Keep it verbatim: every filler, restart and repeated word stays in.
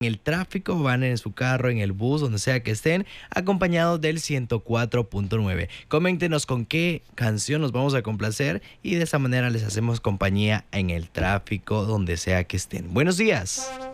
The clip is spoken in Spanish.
en el tráfico, van en su carro, en el bus, donde sea que estén, acompañados del ciento cuatro punto nueve. Coméntenos con qué canción nos vamos a complacer y de esa manera les hacemos compañía en el tráfico, donde sea que estén. Buenos días.